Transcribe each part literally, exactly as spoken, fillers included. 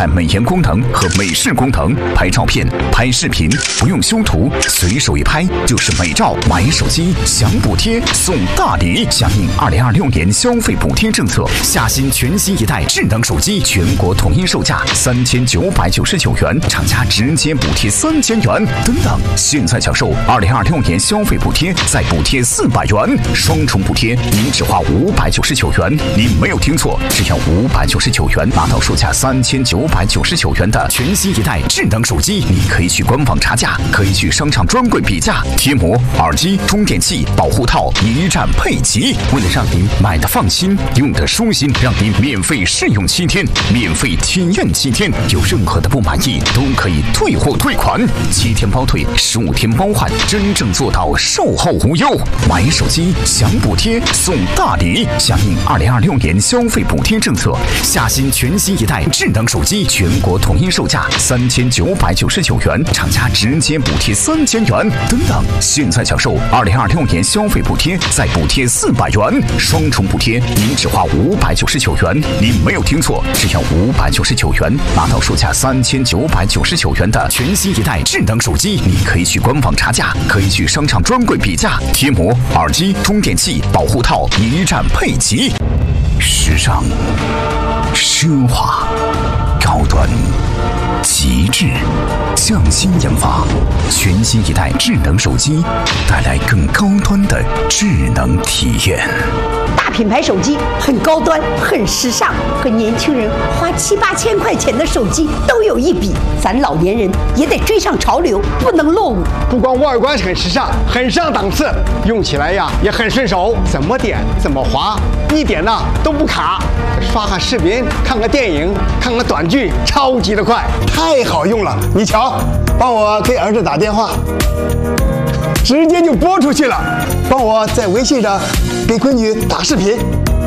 载美颜功能和美视功能，拍照片、拍视频不用修图，随手一拍就是美照。买手机享补贴送大礼，响应二零二六年消费补贴政策，夏新全新一代智能手机全国统一售价三千九百九十九元，厂家直接补贴三千元。等等，现在享受二零二六年消费补贴，再补贴四百元，双重补贴，您只花五百九十九元。您没有听错，只要五百九十九元拿到售价三千九百九十九元的全新一代智能手机。你可以去官网查价，可以去商场专柜比价，贴膜、耳机、充电器、保护套一站配齐。为了让您买的放心，用的舒心，让您免费试用七天，免费体验七天，有任何的不满意都可以退货退款，七天包退，十五天包换，真正做到售后无忧。买手机享补贴送大礼，响应二零二六年消费补贴政策，夏新全新一代智能手机全国统一售价三千九百九十九元，厂家直接补贴三千元。等等，现在享受二零二六年消费补贴，再补贴四百元，双重补贴，您只花五百九十九元。您没有听错，只要五百九十九元拿到售价三千九百九十九元的全新一代智能手机。你可以去官网查价，可以去商场专柜比价，贴膜、耳机、充电器、保护套一站配齐。时尚、奢华、高端、极致，匠心研发，全新一代智能手机，带来更高端的智能体验。 大品牌手机很高端，很时尚，和年轻人花七八千块钱的手机都有一比。咱老年人也得追上潮流，不能落伍。 不光外观很时尚，很上档次，用起来呀也很顺手，怎么点怎么滑，一点呐都不卡。刷个视频，看个电影，看个短剧，超级的快，太好用了。你瞧，帮我给儿子打电话，直接就拨出去了。帮我在微信上给闺女打视频。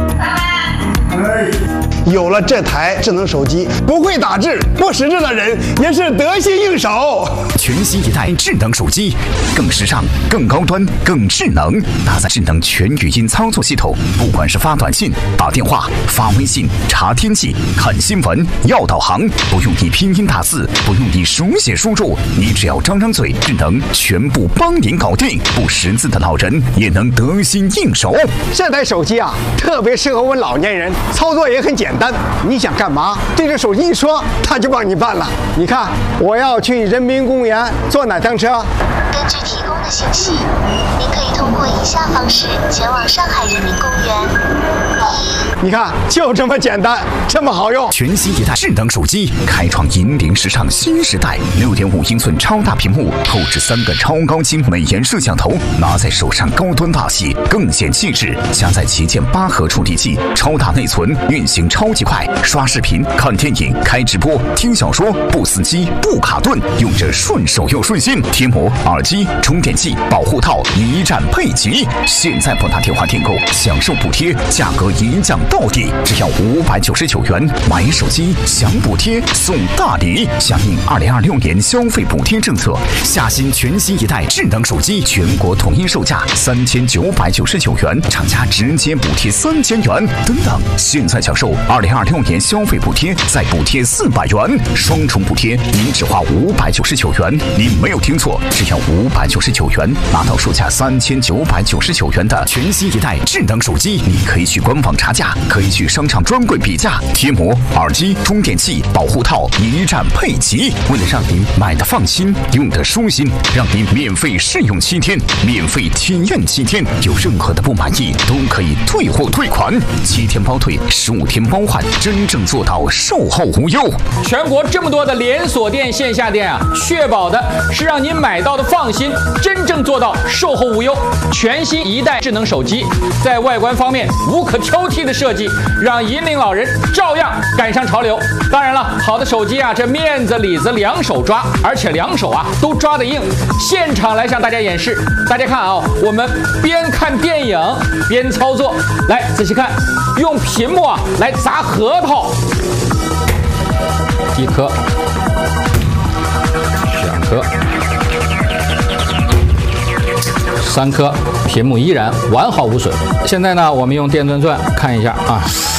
有了这台智能手机，不会打字、不识字的人也是得心应手。 全新一代智能手机，更时尚、更高端、更智能，搭载智能全语音操作系统，不管是发短信、打电话、发微信、查天气、看新闻、要导航，不用你拼音打字，不用你手写输入，你只要张张嘴，智能全部帮您搞定。不识字的老人也能得心应手。 这台手机啊，特别适合我们老年人，操作也很简单。你想干嘛，对着手机一说，它就帮你办了。你看，我要去人民公园坐哪趟车？ 根据提供的信息，您可以通过以下方式前往上海人民公园。 你看，就这么简单，这么好用。 全新一代智能手机，开创引领时尚新时代。六点五英寸超大屏幕，后置三个超高清美颜摄像头，拿在手上高端大气，更显气质。加载旗舰八核处理器，超大内存，运行超级快，刷视频、看电影、开直播、听小说，不死机、不卡顿，用着顺手又顺心。贴膜、耳机、充电器、保护套一站配齐。现在拨打电话订购，享受补贴，价格一降到底，只要五百九十九元。买手机享补贴送大礼，响应二零二六年消费补贴政策，夏新全新一代智能手机全国统一售价三千九百九十九元，厂家直接补贴三千元。等等，现在享受二零二六年消费补贴，再补贴四百元，双重补贴，您只花五百九十九元。您没有听错，只要五百九十九元拿到售价三千九百九十九元的全新一代智能手机。你可以去官网查价，可以去商场专柜比价，贴膜、耳机、充电器、保护套一站配齐。为了让您买的放心，用的舒心，让您免费试用七天，免费体验七天，有任何的不满意都可以退货退款，七天包退，十五天包换，真正做到售后无忧。 全国这么多的连锁店、线下店啊，确保的是让您买到的放心，真正做到售后无忧。全新一代智能手机，在外观方面无可挑剔的设计，让引领老人照样赶上潮流。当然了，好的手机啊，这面子里子两手抓，而且两手啊都抓得硬。现场来向大家演示，大家看啊，我们边看电影边操作，来仔细看，用屏幕啊来砸核桃，一颗，两颗，三颗，屏幕依然完好无损。现在呢，我们用电钻钻看一下啊。